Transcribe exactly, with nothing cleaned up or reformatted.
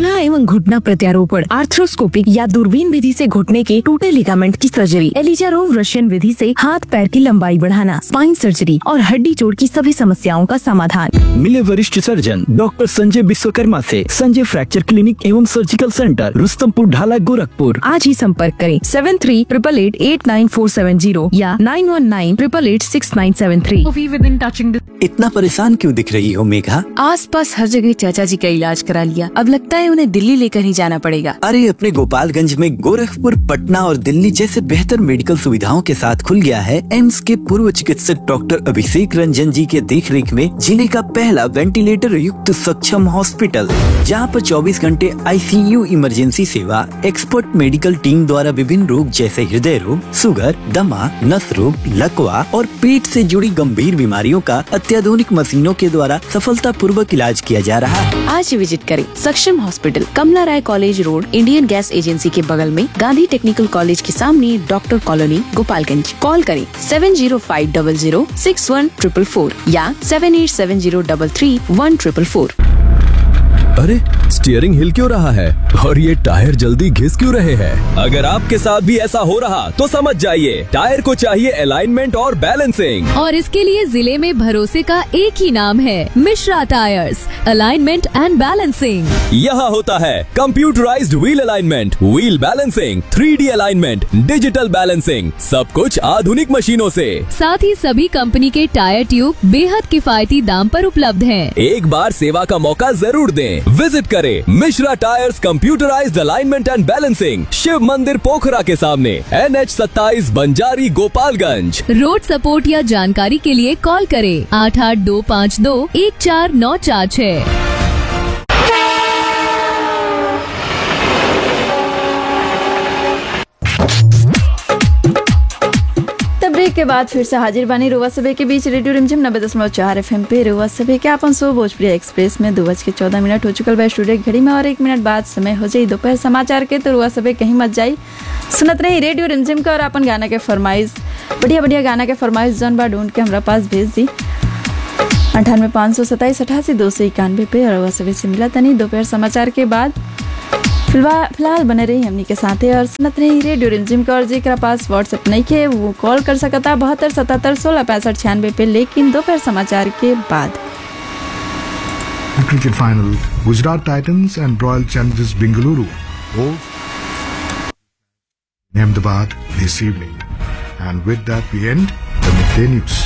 चूल्हा एवं घुटना प्रत्यारोपण, आर्थ्रोस्कोपिक या दूरबीन विधि से घुटने के टूटे लिगामेंट की सर्जरी, एलिजा रोव रशियन विधि से हाथ पैर की लंबाई बढ़ाना, स्पाइन सर्जरी और हड्डी जोड़ की सभी समस्याओं का समाधान। मिले वरिष्ठ सर्जन डॉक्टर संजय विश्वकर्मा से संजय फ्रैक्चर क्लिनिक एवं सर्जिकल सेंटर, रुस्तमपुर ढाला, गोरखपुर। आज ही संपर्क करें seven three triple eight eight nine four seven zero या nine one nine triple eight six nine seven three. इतना परेशान क्यों दिख रही हो मेघा? आस पास हर जगह चाचा जी का इलाज करा लिया, अब लगता है उन्हें दिल्ली लेकर ही जाना पड़ेगा। अरे अपने गोपालगंज में गोरखपुर, पटना और दिल्ली जैसे बेहतर मेडिकल सुविधाओं के साथ खुल गया है एम्स के पूर्व चिकित्सक डॉक्टर अभिषेक रंजन जी के देखरेख में जिले का पहला वेंटिलेटर युक्त सक्षम हॉस्पिटल, जहां पर चौबीस घंटे आईसीयू इमरजेंसी सेवा, एक्सपर्ट मेडिकल टीम द्वारा विभिन्न रोग जैसे हृदय रोग, शुगर, दमा, नस रोग, लकवा और पेट से जुड़ी गंभीर बीमारियों का अत्याधुनिक मशीनों के द्वारा सफलता पूर्वक इलाज किया जा रहा है। आज विजिट करें सक्षम हॉस्पिटल, कमला राय college road, Indian gas agency के बगल में, गांधी टेक्निकल कॉलेज के सामने, डॉक्टर कॉलोनी, गोपालगंज। कॉल करें seven zero five double zero six one triple four या seven eight seven zero double three one triple four. अरे स्टीयरिंग हिल क्यों रहा है और ये टायर जल्दी घिस क्यों रहे हैं? अगर आपके साथ भी ऐसा हो रहा तो समझ जाइए, टायर को चाहिए अलाइनमेंट और बैलेंसिंग, और इसके लिए जिले में भरोसे का एक ही नाम है, Mishra tyres, alignment and balancing. यहाँ होता है computerised wheel alignment, wheel balancing, three D alignment, digital balancing, सब कुछ आधुनिक मशीनों से। साथ ही सभी कंपनी के टायर ट्यूब बेहद किफायती दाम पर उपलब्ध हैं। एक बार सेवा का मौका जरूर दें। विजिट करें Mishra tyres computerised alignment and balancing, Shiv मंदिर पोखरा के सामने, एन एच सत्ताईस, बंजारी, गोपालगंज। रोड सपोर्ट या जानकारी के लिए कॉल करें आठ आठ दो पाँच दो एक चार नौ चार छह। ब्रेक के बाद फिर से हाजिर बानी रुआ सभे के बीच रेडियो रिमझिम नब्बे दशमलव चार एफ एम पे। रुआ सभे के अपन सो भोजपुरी एक्सप्रेस में दो बज के चौदह मिनट हो चुकल बा स्टूडियो की घड़ी में, और एक मिनट बाद समय हो जाये दोपहर समाचार के। तो रुआ सभे कहीं मत जाई, सुनत रही रेडियो रिमझिम का और अपन गाना के फरमाइश, बढ़िया बढ़िया गाना के फरमाइश जौन बा ढूंढ के हमारा पास भेज दी अंठानवे पाँच सौ सत्ताईस अठासी दो सौ इक्यानवे पे। और रुआ सभे से मिला तनी दोपहर समाचार के बाद। फिलहाल बने रही हमनी के साथ और सुनत रही रेडियो रिमझिम का। और जेकरा पास व्हाट्सएप नहीं खे वो कॉल कर सकता बहत्तर सतहत्तर सोलह पैंसठ छियानवे पे, लेकिन दोपहर समाचार के बाद। Cricket final, Gujarat Titans and Royal Challengers Bengaluru both in Ahmedabad this evening. And with that we end the midday news.